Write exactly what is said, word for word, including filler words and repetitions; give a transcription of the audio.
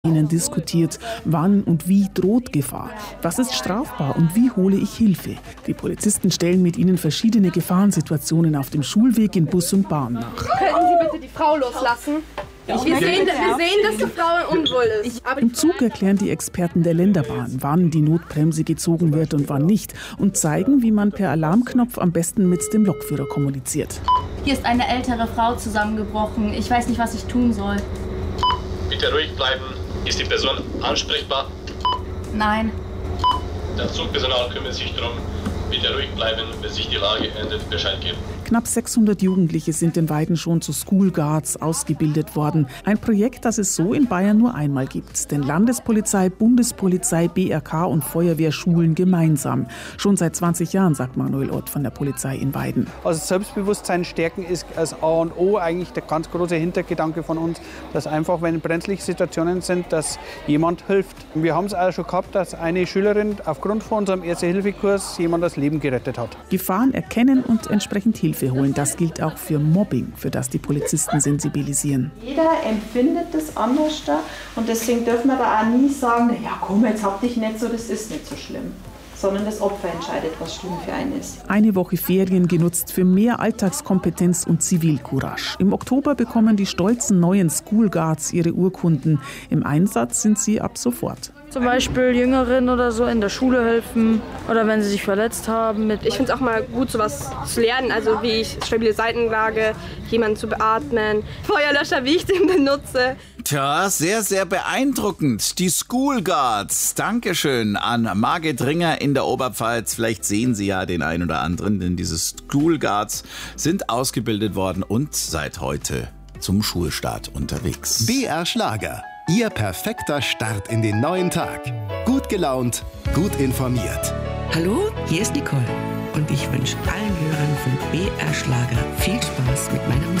Ihnen diskutiert, wann und wie droht Gefahr, was ist strafbar und wie hole ich Hilfe. Die Polizisten stellen mit ihnen verschiedene Gefahrensituationen auf dem Schulweg in Bus und Bahn nach. Könnten Sie bitte die Frau loslassen? Wir sehen, wir sehen, dass die Frau unwohl ist. Aber Im Zug erklären die Experten der Länderbahn, wann die Notbremse gezogen wird und wann nicht und zeigen, wie man per Alarmknopf am besten mit dem Lokführer kommuniziert. Hier ist eine ältere Frau zusammengebrochen. Ich weiß nicht, was ich tun soll. Bitte ruhig bleiben. Ist die Person ansprechbar? Nein. Das Zugpersonal kümmert sich darum. Bitte ruhig bleiben, bis sich die Lage ändert, Bescheid geben. Knapp sechshundert Jugendliche sind in Weiden schon zu School Guards ausgebildet worden. Ein Projekt, das es so in Bayern nur einmal gibt. Denn Landespolizei, Bundespolizei, B R K und Feuerwehr schulen gemeinsam. Schon seit zwanzig Jahren, sagt Manuel Ott von der Polizei in Weiden. Also Selbstbewusstsein stärken ist als A und O eigentlich der ganz große Hintergedanke von uns, dass einfach, wenn brenzliche Situationen sind, dass jemand hilft. Wir haben es auch schon gehabt, dass eine Schülerin aufgrund von unserem Erste-Hilfe-Kurs jemand das Leben gerettet hat. Gefahren erkennen und entsprechend Hilfe holen. Das gilt auch für Mobbing, für das die Polizisten sensibilisieren. Jeder empfindet das anders und deswegen dürfen wir da auch nie sagen, ja komm, jetzt hab dich nicht so, das ist nicht so schlimm. Sondern das Opfer entscheidet, was schlimm für einen ist. Eine Woche Ferien genutzt für mehr Alltagskompetenz und Zivilcourage. Im Oktober bekommen die stolzen neuen School Guards ihre Urkunden. Im Einsatz sind sie ab sofort. Zum Beispiel Jüngeren oder so in der Schule helfen oder wenn sie sich verletzt haben. Mit ich finde es auch mal gut, sowas zu lernen, also wie ich stabile Seitenlage, jemanden zu beatmen, Feuerlöscher, wie ich den benutze. Tja, sehr, sehr beeindruckend. Die School Guards. Dankeschön an Margit Ringer in der Oberpfalz. Vielleicht sehen Sie ja den einen oder anderen, denn diese School Guards sind ausgebildet worden und seit heute zum Schulstart unterwegs. B R Schlager. Ihr perfekter Start in den neuen Tag. Gut gelaunt, gut informiert. Hallo, hier ist Nicole und ich wünsche allen Hörern von B R Schlager viel Spaß mit meiner Musik.